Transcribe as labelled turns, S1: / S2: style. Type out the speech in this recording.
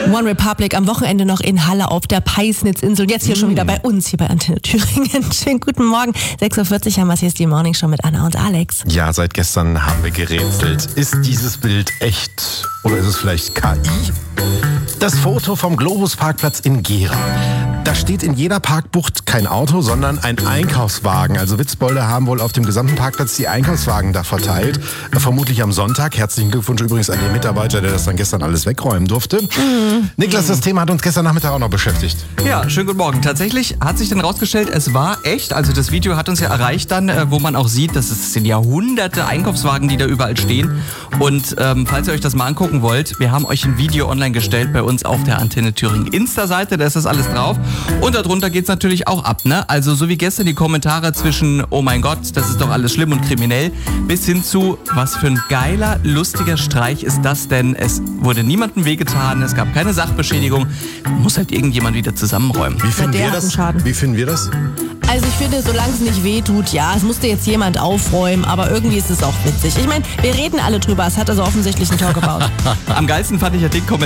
S1: One Republic am Wochenende noch in Halle auf der Peisnitzinsel. Und jetzt hier schon wieder bei uns, hier bei Antenne Thüringen. Schönen guten Morgen. 6.40 Uhr haben wir es, hier ist die Morning Show mit Anna und Alex.
S2: Ja, seit gestern haben wir gerätselt. Ist dieses Bild echt oder ist es vielleicht KI? Das Foto vom Globus-Parkplatz in Gera. Da steht in jeder Parkbucht kein Auto, sondern ein Einkaufswagen. Also Witzbolde haben wohl auf dem gesamten Parkplatz die Einkaufswagen da verteilt. Vermutlich am Sonntag. Herzlichen Glückwunsch übrigens an den Mitarbeiter, der das dann gestern alles wegräumen durfte. Niklas, das Thema hat uns gestern Nachmittag auch noch beschäftigt.
S3: Ja, schönen guten Morgen. Tatsächlich hat sich dann rausgestellt, es war echt. Also das Video hat uns ja erreicht dann, wo man auch sieht, dass es sind ja hunderte Einkaufswagen, die da überall stehen. Und falls ihr euch das mal angucken wollt, wir haben euch ein Video online gestellt bei uns auf der Antenne Thüringen Insta-Seite. Da ist das alles drauf. Und darunter geht's natürlich auch ab, ne? Also so wie gestern die Kommentare zwischen oh mein Gott, das ist doch alles schlimm und kriminell, bis hin zu was für ein geiler, lustiger Streich ist das denn? Es wurde niemandem wehgetan, es gab keine Sachbeschädigung. Muss halt irgendjemand wieder zusammenräumen.
S2: Wie finden
S1: der
S2: wir
S1: hat
S2: das?
S1: einen Schaden.
S2: Wie finden wir das?
S1: Also ich finde, solange es nicht weh tut, ja, es musste jetzt jemand aufräumen, aber irgendwie ist es auch witzig. Ich meine, wir reden alle drüber, es hat also offensichtlich ein Tor gebaut.
S3: Am geilsten fand ich ja den Kommentar